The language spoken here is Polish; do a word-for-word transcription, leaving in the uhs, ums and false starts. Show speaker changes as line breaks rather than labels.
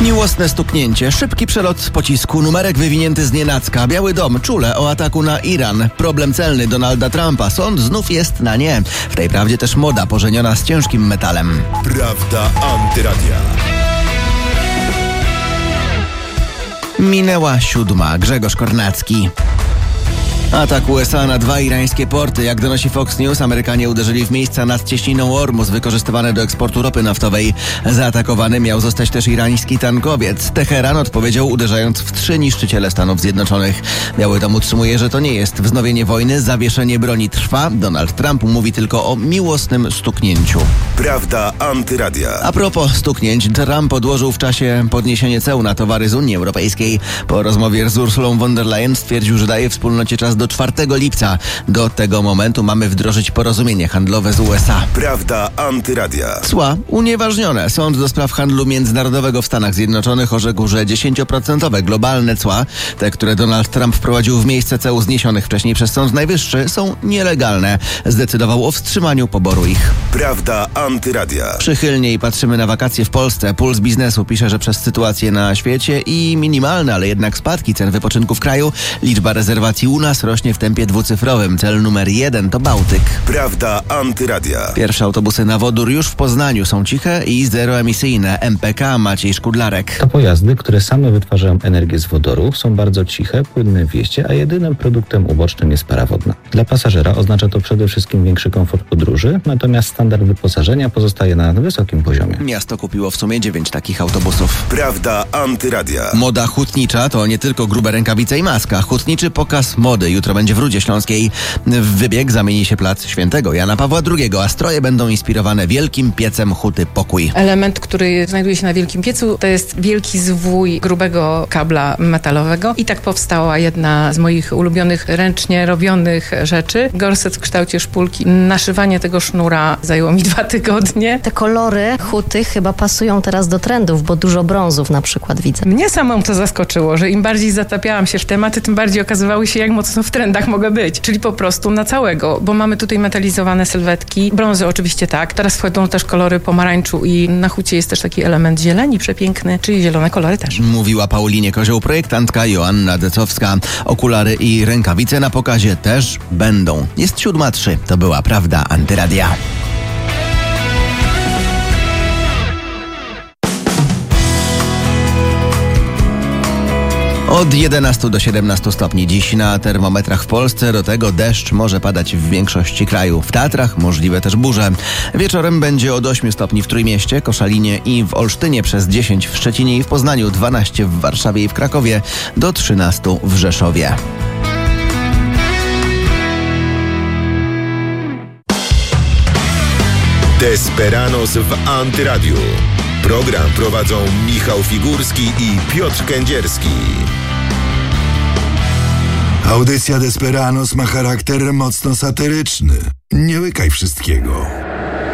Miłosne stuknięcie, szybki przelot pocisku, numerek wywinięty znienacka, Biały Dom czule o ataku na Iran, problem celny Donalda Trumpa, sąd znów jest na nie. W tej prawdzie też moda pożeniona z ciężkim metalem.
Prawda Antyradia.
Minęła siódma. Grzegorz Kornacki. Atak U S A na dwa irańskie porty. Jak donosi Fox News, Amerykanie uderzyli w miejsca nad cieśniną Ormus wykorzystywane do eksportu ropy naftowej. Zaatakowany miał zostać też irański tankowiec. Teheran odpowiedział, uderzając w trzy niszczyciele Stanów Zjednoczonych. Biały Dom utrzymuje, że to nie jest wznowienie wojny, zawieszenie broni trwa. Donald Trump mówi tylko o miłosnym stuknięciu.
Prawda Antyradia.
A propos stuknięć, Trump odłożył w czasie podniesienie ceł na towary z Unii Europejskiej. Po rozmowie z Ursulą von der Leyen stwierdził, że daje wspólnocie czas do czwartego lipca. Do tego momentu mamy wdrożyć porozumienie handlowe z U S A.
Prawda Antyradia.
Cła unieważnione. Sąd do spraw handlu międzynarodowego w Stanach Zjednoczonych orzekł, że dziesięcioprocentowe globalne cła, te, które Donald Trump wprowadził w miejsce ceł zniesionych wcześniej przez Sąd Najwyższy, są nielegalne. Zdecydował o wstrzymaniu poboru ich.
Prawda Antyradia.
Przychylniej patrzymy na wakacje w Polsce. Puls Biznesu pisze, że przez sytuację na świecie i minimalne, ale jednak spadki cen wypoczynku w kraju, liczba rezerwacji u nas rośnie w tempie dwucyfrowym. Cel numer jeden to Bałtyk.
Prawda Antyradia.
Pierwsze autobusy na wodór już w Poznaniu są ciche i zeroemisyjne. M P K Maciej Szkudlarek.
To pojazdy, które same wytwarzają energię z wodoru, są bardzo ciche, płynne w jeździe, a jedynym produktem ubocznym jest para wodna. Dla pasażera oznacza to przede wszystkim większy komfort podróży, natomiast standard wyposażenia pozostaje na wysokim poziomie.
Miasto kupiło w sumie dziewięć takich autobusów.
Prawda Antyradia.
Moda hutnicza to nie tylko grube rękawice i maska. Hutniczy pokaz mody jutro będzie w Rudzie Śląskiej. W wybieg zamieni się plac Świętego Jana Pawła drugiego, a stroje będą inspirowane wielkim piecem huty Pokój.
Element, który znajduje się na wielkim piecu, to jest wielki zwój grubego kabla metalowego i tak powstała jedna z moich ulubionych ręcznie robionych rzeczy. Gorset w kształcie szpulki. Naszywanie tego sznura zajęło mi dwa tygodnie.
Te kolory huty chyba pasują teraz do trendów, bo dużo brązów na przykład widzę.
Mnie samą to zaskoczyło, że im bardziej zatapiałam się w tematy, tym bardziej okazywały się, jak mocno w trendach mogę być. Czyli po prostu na całego, bo mamy tutaj metalizowane sylwetki, brązy oczywiście tak. Teraz wchodzą też kolory pomarańczu i na hucie jest też taki element zieleni przepiękny, czyli zielone kolory też.
Mówiła Paulinie Kozioł, projektantka Joanna Decowska. Okulary i rękawice na pokazie też będą. Jest siódma trzy. To była Prawda Antyradia. Od jedenastu do siedemnastu stopni dziś na termometrach w Polsce, do tego deszcz może padać w większości kraju. W Tatrach możliwe też burze. Wieczorem będzie od ośmiu stopni w Trójmieście, Koszalinie i w Olsztynie, przez dziesięć w Szczecinie i w Poznaniu, dwanaście w Warszawie i w Krakowie, do trzynastu w Rzeszowie.
Desperanos w Antyradiu. Program prowadzą Michał Figurski i Piotr Kędzierski.
Audycja Desperanos ma charakter mocno satyryczny. Nie łykaj wszystkiego.